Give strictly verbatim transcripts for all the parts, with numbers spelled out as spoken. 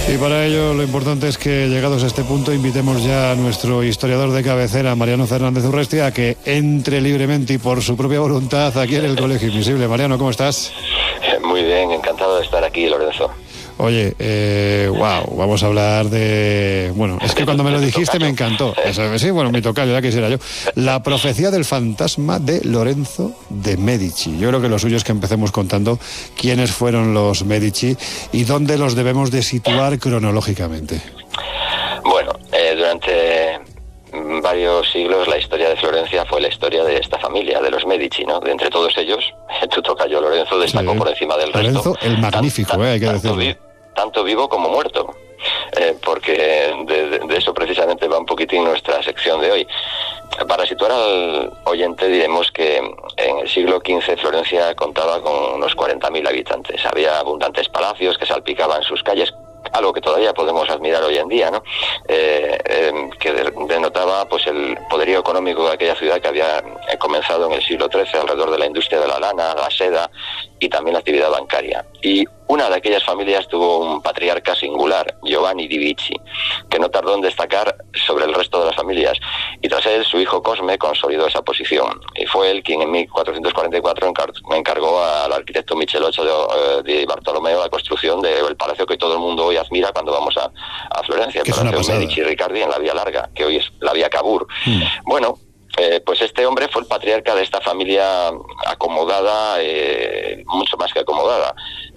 Y para ello lo importante es que, llegados a este punto, invitemos ya a nuestro historiador de cabecera, Mariano Fernández Urrestia, a que entre libremente y por su propia voluntad aquí en el Colegio Invisible. Mariano, ¿cómo estás? Muy bien, encantado de estar aquí, Lorenzo. Oye, eh, wow, vamos a hablar de... Bueno, es que cuando me lo dijiste me encantó. Eso, sí, bueno, mi tocayo, ya quisiera yo. La profecía del fantasma de Lorenzo de Medici. Yo creo que lo suyo es que empecemos contando quiénes fueron los Medici y dónde los debemos de situar cronológicamente. Bueno, eh, durante varios siglos la historia de Florencia fue la historia de esta familia, de los Medici, ¿no? De entre todos ellos, tu tocayo Lorenzo destacó sí, por encima del Lorenzo, resto. el magnífico, tan, eh, hay que tanto decirlo. Vi, tanto vivo como muerto, eh, porque de, de, de eso precisamente va un poquitín nuestra sección de hoy. Para situar al oyente diremos que en el siglo quince Florencia contaba con unos cuarenta mil habitantes. Había abundantes palacios que salpicaban sus calles, algo que todavía podemos admirar hoy en día, ¿no? Eh, eh, que de, denotaba pues el poderío económico de aquella ciudad que había eh, comenzado en el siglo trece alrededor de la industria de la lana, la seda y también la actividad bancaria. Y una de aquellas familias tuvo un patriarca singular, Giovanni di Vici, que no tardó en destacar sobre el resto de las familias. Y tras él, su hijo Cosme consolidó esa posición. Y fue él quien en mil cuatrocientos cuarenta y cuatro encar encargó al arquitecto Michelozzo de, de Bartolomeo la construcción del palacio que todo el mundo hoy admira cuando vamos a, a Florencia, el Palacio Medici Riccardi en la Vía Larga, que hoy es la Vía Cavour. Mm. Bueno, Eh, pues este hombre fue el patriarca de esta familia acomodada, eh, mucho más que acomodada.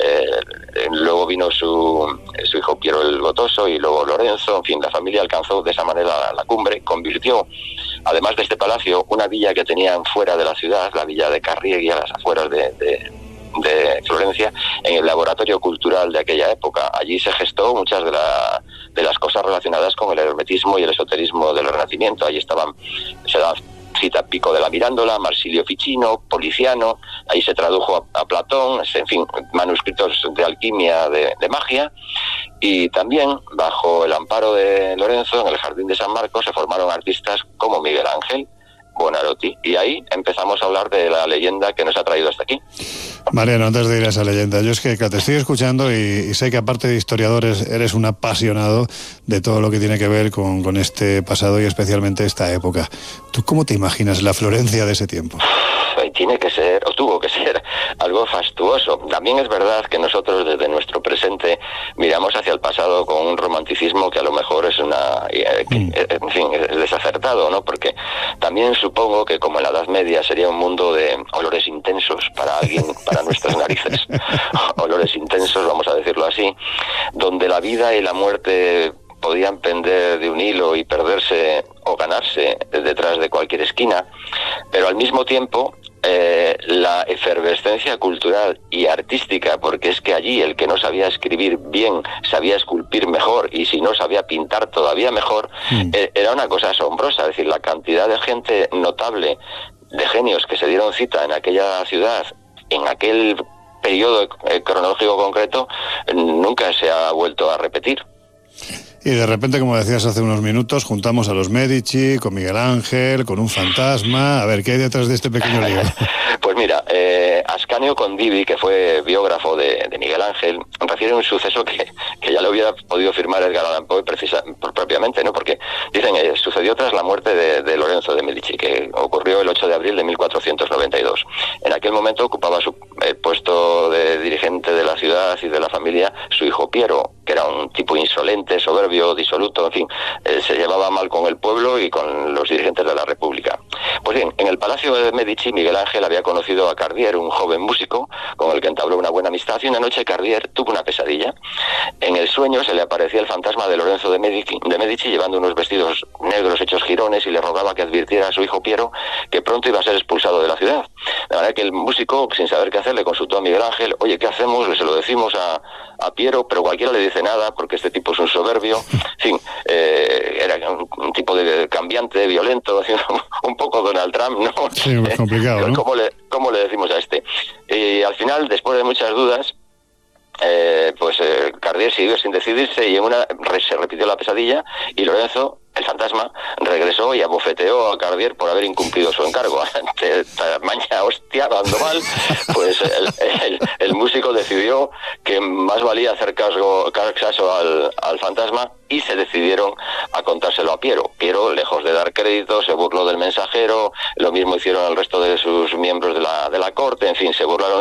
Eh, luego vino su, su hijo Piero el Gotoso y luego Lorenzo. En fin, la familia alcanzó de esa manera la, la cumbre. Convirtió, además de este palacio, una villa que tenían fuera de la ciudad, la villa de Carriegui, a las afueras de, de, de Florencia, en el laboratorio cultural de aquella época. Allí se gestó muchas de, la, de las cosas relacionadas con el hermetismo y el esoterismo del Renacimiento. Allí estaban, se daban cita Pico de la Mirándola, Marsilio Ficino, Policiano, ahí se tradujo a, a Platón, en fin, manuscritos de alquimia, de, de magia, y también bajo el amparo de Lorenzo, en el Jardín de San Marcos, se formaron artistas como Miguel Ángel, Buonarroti, y ahí empezamos a hablar de la leyenda que nos ha traído hasta aquí. Mariano, antes de ir a esa leyenda, yo es que te estoy escuchando y, y sé que aparte de historiadores eres un apasionado de todo lo que tiene que ver con, con este pasado y especialmente esta época. ¿Tú cómo te imaginas la Florencia de ese tiempo? Tiene que ser, o tuvo que ser, algo fastuoso. También es verdad que nosotros desde nuestro presente miramos hacia el pasado con un romanticismo que a lo mejor es una, eh, que, mm. en fin, es desacertado, ¿no? Porque también supongo que como en la Edad Media sería un mundo de olores intensos para alguien, para nuestras narices, olores intensos, vamos a decirlo así, donde la vida y la muerte podían pender de un hilo y perderse o ganarse detrás de cualquier esquina, pero al mismo tiempo eh, la efervescencia cultural y artística, porque es que allí el que no sabía escribir bien sabía esculpir mejor, y si no sabía pintar todavía mejor, mm. eh, era una cosa asombrosa. Es decir, la cantidad de gente notable, de genios que se dieron cita en aquella ciudad, en aquel periodo eh, cronológico concreto, nunca se ha vuelto a repetir. Y de repente, como decías hace unos minutos, juntamos a los Medici, con Miguel Ángel, con un fantasma. A ver, ¿qué hay detrás de este pequeño lío? Pues mira, eh, Ascanio Condivi, que fue biógrafo de, de Miguel Ángel, refiere un suceso que, que ya lo hubiera podido firmar Edgar Allan Poe precisa, por, propiamente, ¿no? Porque dicen, eh, sucedió tras la muerte de, de Lorenzo de Medici, que ocurrió el ocho de abril de mil cuatrocientos noventa y dos. En aquel momento ocupaba su eh, puesto de dirigente de la ciudad y de la familia su hijo Piero, que era un tipo insolente, soberbio, disoluto, en fin, eh, se llevaba mal con el pueblo y con los dirigentes de la República. Pues bien, en el Palacio de Medici, Miguel Ángel había conocido a Cardier, un joven músico con el que entabló una buena amistad, y una noche Cardier tuvo una pesadilla. En el sueño se le aparecía el fantasma de Lorenzo de Medici, de Medici llevando unos vestidos negros hechos jirones, y le rogaba que advirtiera a su hijo Piero que pronto iba a ser expulsado de la ciudad. De manera que el músico, sin saber qué hacer, le consultó a Miguel Ángel: oye, ¿qué hacemos? Se lo decimos a, a Piero, pero cualquiera le dice nada porque este tipo es un soberbio. En fin, eh, era un, un tipo de cambiante, violento, un poco Donald Trump, ¿no? Sí, es complicado, ¿no? ¿Cómo le, cómo le decimos a este? Y al final, después de muchas dudas, Eh, pues eh, Cardier siguió sin decidirse, y en una re, se repitió la pesadilla, y Lorenzo el fantasma regresó y abofeteó a Carbier por haber incumplido su encargo. Ante tamaña hostia, dando mal, pues el, el, el músico decidió que más valía hacer caso, caso al, al fantasma, y se decidieron a contárselo a Piero. Piero, lejos de dar crédito, se burló del mensajero, lo mismo hicieron el resto de sus miembros de la, de la corte, en fin, se burlaron